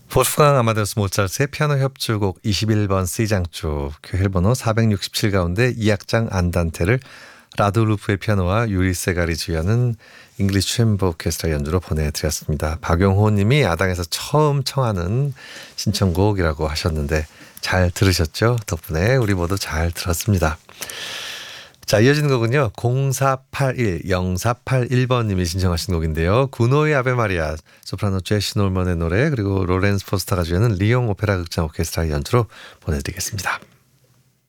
wolfgang 아마데우스 모차르트의 피아노 협주곡 21번 C장조 교혈 번호 467 가운데 2악장 안단테를 라도루프의 피아노와 유리 세갈이 주연은 잉글리시 챔버 오케스트라 연주로 보내드렸습니다. 박용호 님이 아당에서 처음 청하는 신청곡이라고 하셨는데 잘 들으셨죠? 덕분에 우리 모두 잘 들었습니다. 자, 이어지는 곡은요. 0481 님이 신청하신 곡인데요. 구노의 아베 마리아, 소프라노 제시 놀먼의 노래, 그리고 로렌스 포스터가 주연은 리옹 오페라 극장 오케스트라 연주로 보내드리겠습니다.